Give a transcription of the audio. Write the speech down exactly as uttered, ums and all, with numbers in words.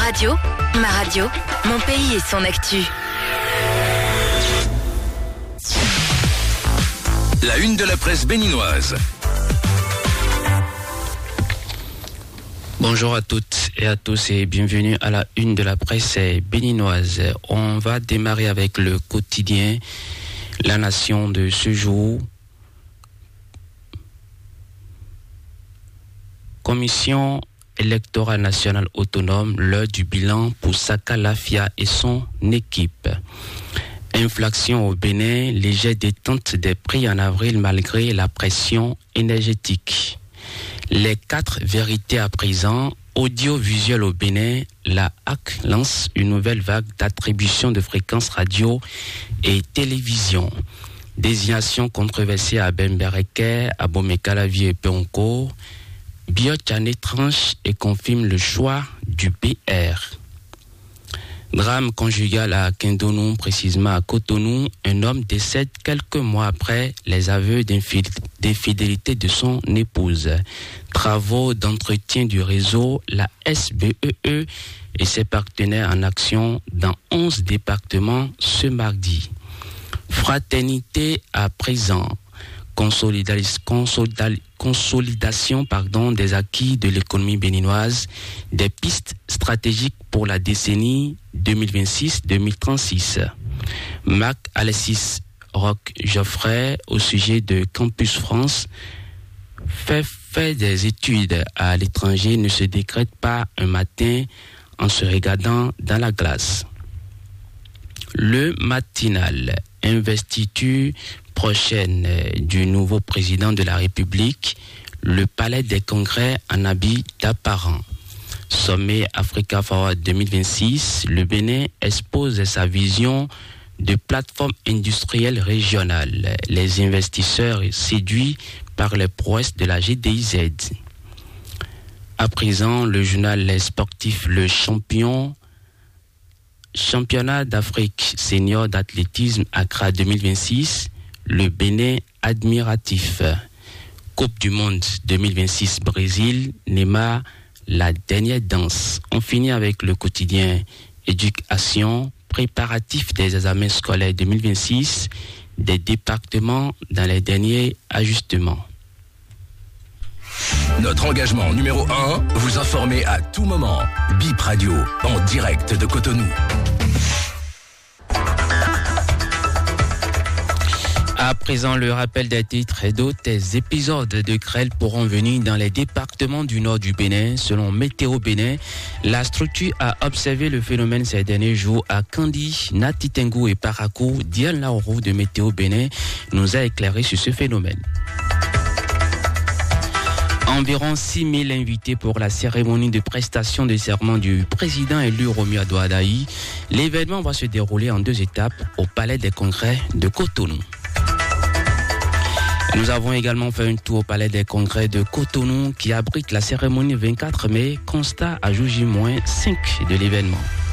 radio, ma radio, mon pays et son actu. La une de la presse béninoise. Bonjour à toutes et à tous et bienvenue à la une de la presse béninoise. On va démarrer avec le quotidien La Nation de ce jour. Commission électorale nationale autonome, l'heure du bilan pour Saka Lafia et son équipe. Inflation au Bénin, légère détente des prix en avril malgré la pression énergétique. Les quatre vérités à présent, audiovisuel au Bénin, la A C lance une nouvelle vague d'attribution de fréquences radio et télévision. Désignation controversée à Bembereke, à Bomekalavi et Péonco. Biotchane tranche et confirme le choix du P R. Drame conjugal à Kindonou, précisément à Cotonou. Un homme décède quelques mois après les aveux d'infidélité de son épouse. Travaux d'entretien du réseau, la S B E E et ses partenaires en action dans onze départements ce mardi. Fraternité à présent. Consolidation, consolidation pardon, des acquis de l'économie béninoise, des pistes stratégiques pour la décennie deux mille vingt-six deux mille trente-six. Mac Alexis Roch Geoffrey, au sujet de Campus France, fait, fait des études à l'étranger, ne se décrète pas un matin en se regardant dans la glace. Le matinal, investiture prochaine du nouveau président de la République, le palais des congrès en habit d'apparent. Sommet Africa Forward deux mille vingt-six, le Bénin expose sa vision de plateforme industrielle régionale. Les investisseurs séduits par les prouesses de la G D I Z. À présent, le journal sportif Le Champion, Championnat d'Afrique senior d'athlétisme Accra deux mille vingt-six, le Bénin admiratif. Coupe du monde deux mille vingt-six Brésil, Neymar, la dernière danse. On finit avec le quotidien Éducation, préparatif des examens scolaires deux mille vingt-six, des départements dans les derniers ajustements. Notre engagement numéro un, vous informer à tout moment. B I P Radio, en direct de Cotonou. À présent, le rappel des titres et d'autres épisodes de grêle pourront venir dans les départements du nord du Bénin. Selon Météo Bénin, la structure a observé le phénomène ces derniers jours à Kandi, Natitengu et Parakou. Diane Laourou de Météo Bénin nous a éclairé sur ce phénomène. Environ six mille invités pour la cérémonie de prestation de serment du président élu Romuald Douadaï. L'événement va se dérouler en deux étapes au Palais des Congrès de Cotonou. Nous avons également fait un tour au Palais des Congrès de Cotonou qui abrite la cérémonie vingt-quatre mai, constat à J moins cinq de l'événement.